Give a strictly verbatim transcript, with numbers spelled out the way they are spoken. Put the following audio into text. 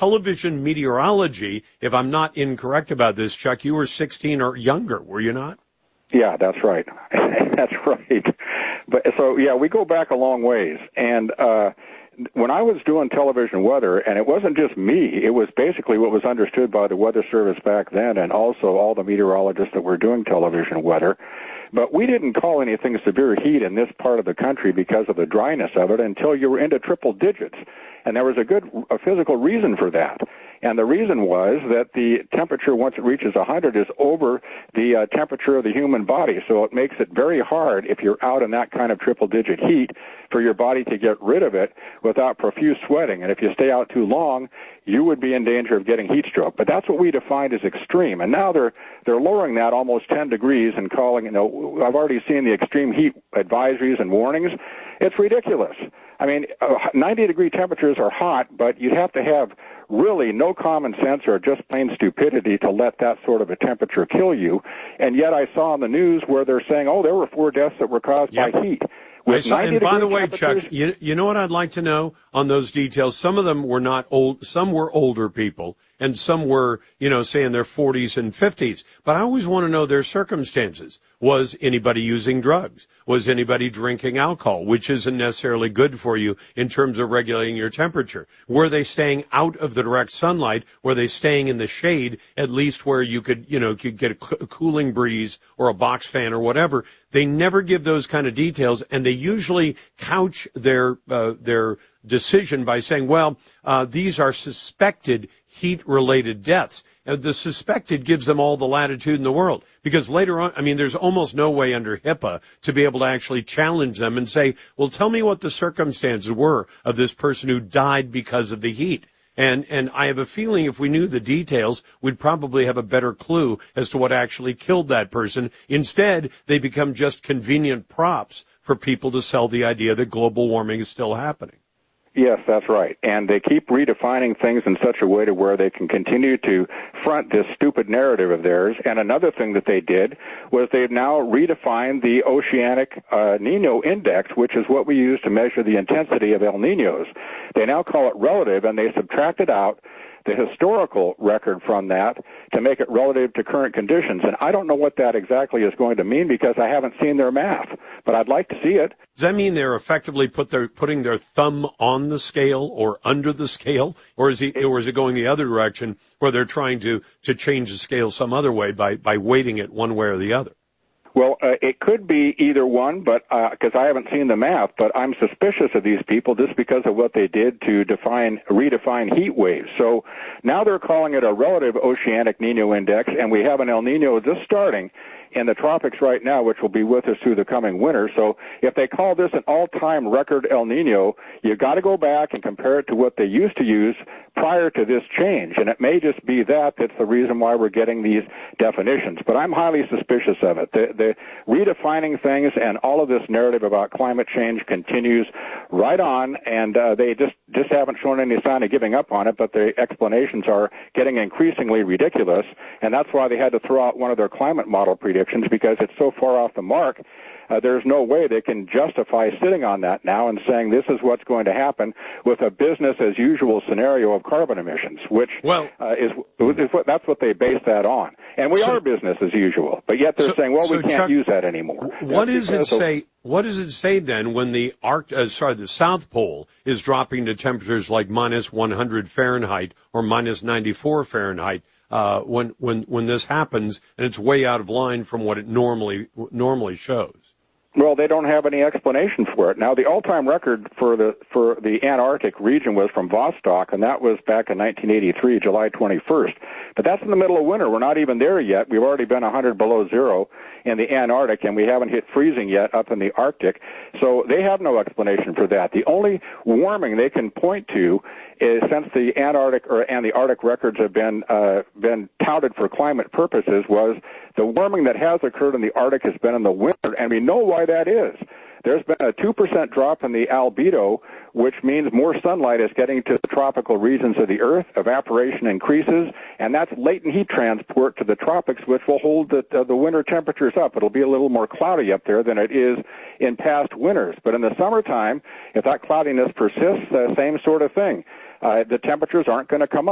television meteorology, if I'm not incorrect about this, Chuck, you were sixteen or younger, were you not? Yeah, that's right. That's right. But so yeah, we go back a long ways. And uh when I was doing television weather, and it wasn't just me, it was basically what was understood by the Weather Service back then and also all the meteorologists that were doing television weather. But we didn't call anything severe heat in this part of the country because of the dryness of it until you were into triple digits. And there was a good a physical reason for that. And the reason was that the temperature, once it reaches one hundred, is over the uh, temperature of the human body. So it makes it very hard, if you're out in that kind of triple-digit heat, for your body to get rid of it without profuse sweating. And if you stay out too long, you would be in danger of getting heat stroke. But that's what we defined as extreme. And now they're they're lowering that almost ten degrees and calling, you know, I've already seen the extreme heat advisories and warnings. It's ridiculous. I mean, uh, ninety-degree temperatures are hot, but you'd have to have really no common sense or just plain stupidity to let that sort of a temperature kill you. And yet I saw on the news where they're saying, oh, there were four deaths that were caused yep. by heat. With saw, and by the way, Chuck, you, you know what I'd like to know on those details? Some of them were not old, some were older people, and some were, you know, say in their forties and fifties. But I always want to know their circumstances. Was anybody using drugs? Was anybody drinking alcohol, which isn't necessarily good for you in terms of regulating your temperature? Were they staying out of the direct sunlight? Were they staying in the shade, at least where you could, you know, could get a cooling breeze or a box fan or whatever? They never give those kind of details, and they usually couch their uh, their decision by saying, well, uh, these are suspected heat-related deaths. Uh, the suspected gives them all the latitude in the world, because later on, I mean, there's almost no way under HIPAA to be able to actually challenge them and say, well, tell me what the circumstances were of this person who died because of the heat. And and I have a feeling if we knew the details, we'd probably have a better clue as to what actually killed that person. Instead, they become just convenient props for people to sell the idea that global warming is still happening. Yes, that's right. And they keep redefining things in such a way to where they can continue to front this stupid narrative of theirs. And another thing that they did was they've now redefined the oceanic uh, Nino index, which is what we use to measure the intensity of El Ninos. They now call it relative, and they subtracted out the historical record from that to make it relative to current conditions. And I don't know what that exactly is going to mean because I haven't seen their math, but I'd like to see it. Does that mean they're effectively put their, putting their thumb on the scale or under the scale? Or is, he, or is it going the other direction where they're trying to, to change the scale some other way by, by weighting it one way or the other? Well, uh, it could be either one, but because uh, I haven't seen the math, but I'm suspicious of these people just because of what they did to define, redefine heat waves. So now they're calling it a relative oceanic Nino index, and we have an El Nino just starting in the tropics right now, which will be with us through the coming winter. So if they call this an all-time record El Nino, you've got to go back and compare it to what they used to use prior to this change. And it may just be that that's the reason why we're getting these definitions. But I'm highly suspicious of it. The, the redefining things and all of this narrative about climate change continues right on, and uh, they just, just haven't shown any sign of giving up on it, but the explanations are getting increasingly ridiculous, and that's why they had to throw out one of their climate model predictions, because it's so far off the mark. Uh, there's no way they can justify sitting on that now and saying this is what's going to happen with a business-as-usual scenario of carbon emissions, which well, uh, is, is what that's what they base that on. And we so, are business as usual, but yet they're so, saying, well, so we can't Chuck, use that anymore. What that's does it say? Of, what does it say then when the arc, uh, sorry, the South Pole is dropping to temperatures like minus one hundred Fahrenheit or minus ninety-four Fahrenheit? Uh, when when when this happens, and it's way out of line from what it normally normally shows. Well, they don't have any explanation for it. Now, the all-time record for the for the Antarctic region was from Vostok, and that was back in nineteen eighty-three, July twenty-first. But that's in the middle of winter. We're not even there yet. We've already been one hundred below zero in the Antarctic, and we haven't hit freezing yet up in the Arctic. So they have no explanation for that. The only warming they can point to is, since the Antarctic or and the Arctic records have been uh, been touted for climate purposes, was the warming that has occurred in the Arctic has been in the winter, and we know why that is. There's been a two percent drop in the albedo, which means more sunlight is getting to the tropical regions of the Earth. Evaporation increases, and that's latent heat transport to the tropics, which will hold the, uh, the winter temperatures up. It'll be a little more cloudy up there than it is in past winters. But in the summertime, if that cloudiness persists, uh, same sort of thing. Uh, the temperatures aren't going to come up.